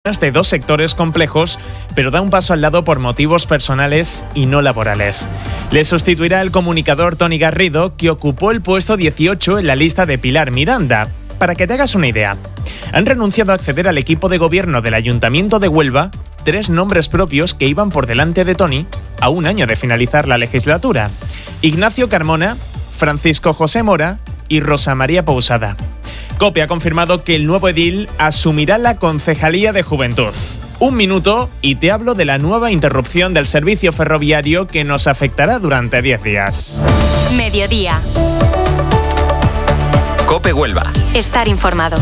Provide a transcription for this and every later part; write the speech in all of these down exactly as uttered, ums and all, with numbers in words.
de dos sectores complejos, pero da un paso al lado por motivos personales y no laborales. Le sustituirá el comunicador Toni Garrido, que ocupó el puesto dieciocho en la lista de Pilar Miranda. Para que te hagas una idea, han renunciado a acceder al equipo de gobierno del Ayuntamiento de Huelva tres nombres propios que iban por delante de Toni a un año de finalizar la legislatura: Ignacio Carmona, Francisco José Mora y Rosa María Pousada. COPE ha confirmado que el nuevo edil asumirá la Concejalía de Juventud. Un minuto y te hablo de la nueva interrupción del servicio ferroviario que nos afectará durante diez días. Mediodía. COPE Huelva. Estar informado.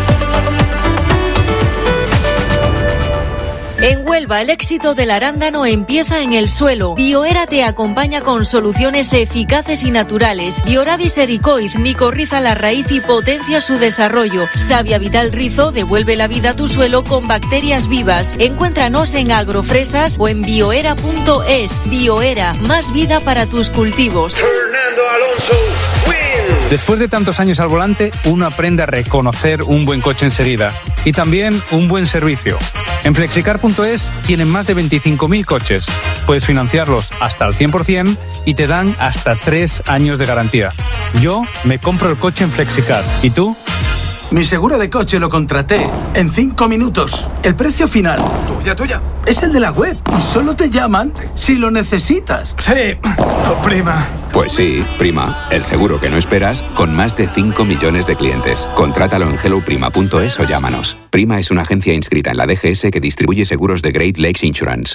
En Huelva, el éxito del arándano empieza en el suelo. Bioera te acompaña con soluciones eficaces y naturales. Bioradis ericoiz micorriza la raíz y potencia su desarrollo. Savia Vital Rizo devuelve la vida a tu suelo con bacterias vivas. Encuéntranos en Agrofresas o en bioera punto es. Bioera, más vida para tus cultivos. Fernando Alonso. Después de tantos años al volante, uno aprende a reconocer un buen coche enseguida y también un buen servicio. En flexicar punto es tienen más de veinticinco mil coches. Puedes financiarlos hasta al cien por ciento y te dan hasta tres años de garantía. Yo me compro el coche en Flexicar. ¿Y tú? Mi seguro de coche lo contraté en cinco minutos. El precio final, tuya, tuya, es el de la web y solo te llaman si lo necesitas. Sí, tu prima. Pues sí, prima, el seguro que no esperas con más de cinco millones de clientes. Contrátalo en hello prima punto es o llámanos. Prima es una agencia inscrita en la D G S que distribuye seguros de Great Lakes Insurance.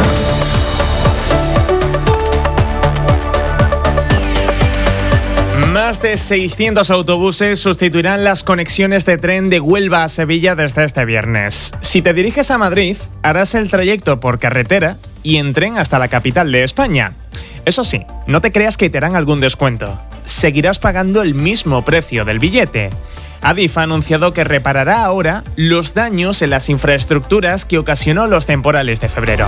Más de seiscientos autobuses sustituirán las conexiones de tren de Huelva a Sevilla desde este viernes. Si te diriges a Madrid, harás el trayecto por carretera y en tren hasta la capital de España. Eso sí, no te creas que te harán algún descuento. Seguirás pagando el mismo precio del billete. Adif ha anunciado que reparará ahora los daños en las infraestructuras que ocasionó los temporales de febrero.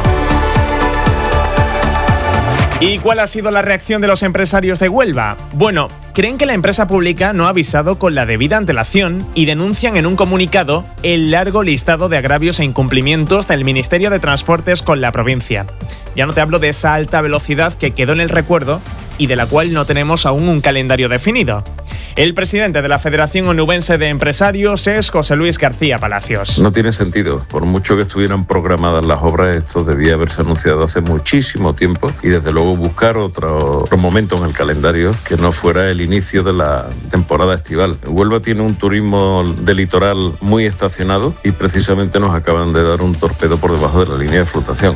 ¿Y cuál ha sido la reacción de los empresarios de Huelva? Bueno, creen que la empresa pública no ha avisado con la debida antelación y denuncian en un comunicado el largo listado de agravios e incumplimientos del Ministerio de Transportes con la provincia. Ya no te hablo de esa alta velocidad que quedó en el recuerdo y de la cual no tenemos aún un calendario definido. El presidente de la Federación Onubense de Empresarios es José Luis García Palacios. No tiene sentido. Por mucho que estuvieran programadas las obras, esto debía haberse anunciado hace muchísimo tiempo y desde luego buscar otro, otro momento en el calendario que no fuera el inicio de la temporada estival. Huelva tiene un turismo de litoral muy estacionado y precisamente nos acaban de dar un torpedo por debajo de la línea de flotación.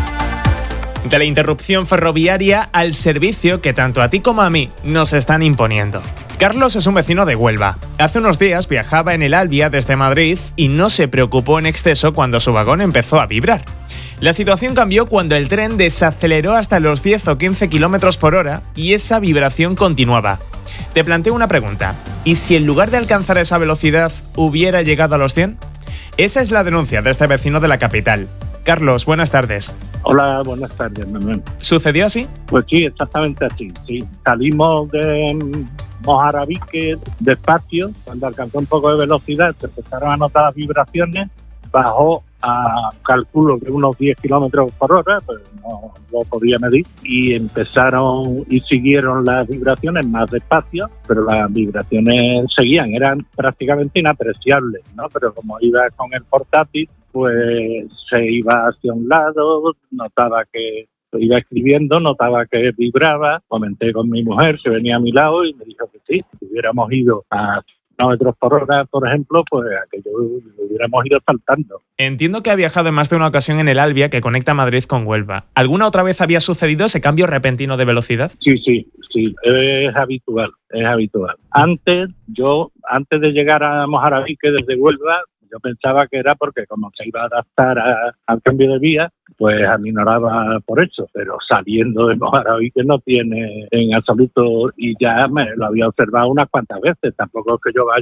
De la interrupción ferroviaria al servicio que tanto a ti como a mí nos están imponiendo. Carlos es un vecino de Huelva. Hace unos días viajaba en el Albia desde Madrid y no se preocupó en exceso cuando su vagón empezó a vibrar. La situación cambió cuando el tren desaceleró hasta los diez o quince kilómetros por hora y esa vibración continuaba. Te planteo una pregunta. ¿Y si en lugar de alcanzar esa velocidad hubiera llegado a los cien? Esa es la denuncia de este vecino de la capital. Carlos, buenas tardes. Hola, buenas tardes, Manuel. ¿Sucedió así? Pues sí, exactamente así. Sí. Salimos de Mojarabique despacio, cuando alcanzó un poco de velocidad, se empezaron a notar las vibraciones, bajó a, calculo que unos diez kilómetros por hora, pues no lo podía medir, y empezaron y siguieron las vibraciones más despacio, pero las vibraciones seguían, eran prácticamente inapreciables, ¿no? Pero como iba con el portátil, pues se iba hacia un lado, notaba que iba escribiendo, notaba que vibraba, comenté con mi mujer, se venía a mi lado y me dijo que sí, si hubiéramos ido a kilómetros por hora, por ejemplo, pues aquello lo hubiéramos ido saltando. Entiendo que ha viajado en más de una ocasión en el Albia que conecta Madrid con Huelva. ¿Alguna otra vez había sucedido ese cambio repentino de velocidad? Sí, sí, sí, es habitual, es habitual. Antes, yo, antes de llegar a Mojarabique desde Huelva, yo pensaba que era porque como se iba a adaptar a, al cambio de vía, pues aminoraba por eso, pero saliendo de Mojarabique no tiene en absoluto, y ya me lo había observado unas cuantas veces, tampoco es que yo vaya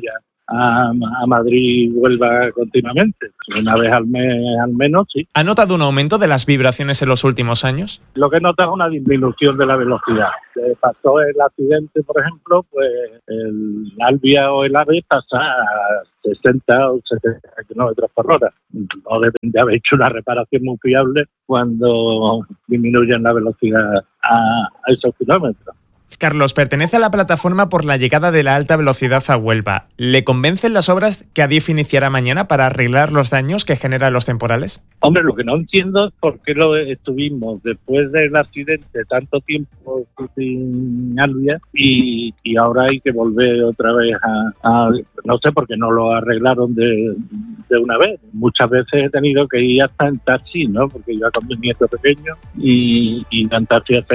a, a Madrid y Huelva continuamente. Una vez al mes al menos, sí. ¿Ha notado un aumento de las vibraciones en los últimos años? Lo que he notado es una disminución de la velocidad. Se pasó el accidente, por ejemplo, pues el Albia o el AVE pasa a sesenta o setenta kilómetros por hora. No deben de haber hecho una reparación muy fiable cuando disminuyen la velocidad a, a esos kilómetros. Carlos, pertenece a la plataforma por la llegada de la alta velocidad a Huelva. ¿Le convencen las obras que Adif iniciará mañana para arreglar los daños que generan los temporales? Hombre, lo que no entiendo es por qué lo estuvimos después del accidente tanto tiempo sin Albia y, y ahora hay que volver otra vez a, a... No sé por qué no lo arreglaron de, de una vez. Muchas veces he tenido que ir hasta en taxi, ¿no? Porque iba con mi nieto pequeño y, y en taxi hasta